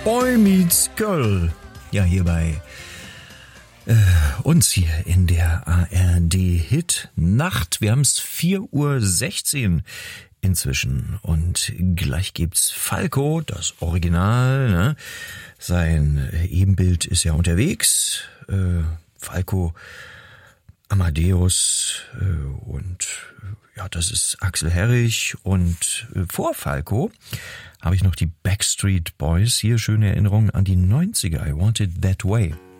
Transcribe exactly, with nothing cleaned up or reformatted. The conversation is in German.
Boy Meets Girl. Ja, hier bei äh, uns hier in der A R D-Hit Nacht. Wir haben es vier Uhr sechzehn inzwischen und gleich gibt's Falco, das Original. Ne? Sein Ebenbild ist ja unterwegs. Äh, Falco, Amadeus äh, und äh, ja, das ist Axel Herrich. Und äh, vor Falco habe ich noch die Backstreet Boys. Hier schöne Erinnerungen an die neunziger. I Want It That Way.